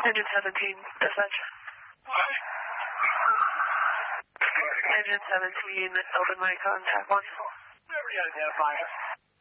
Engine 17, dispatch. Engine 17, open my contact 1. Where are you identifying us?